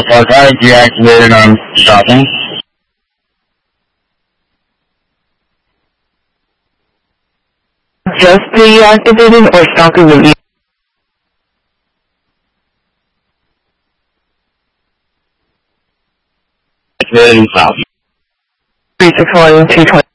Was I deactivated on shopping? Just deactivating or stalker will be Activated and stop. 361 220.